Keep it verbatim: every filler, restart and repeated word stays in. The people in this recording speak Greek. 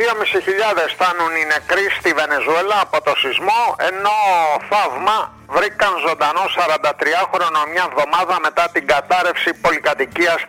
δύο και μισή χιλιάδες φτάνουν οι νεκροί στη Βενεζουέλα από το σεισμό, ενώ θαύμα βρήκαν ζωντανό σαραντατριάχρονο μια εβδομάδα μετά την κατάρρευση πολυκατοικίας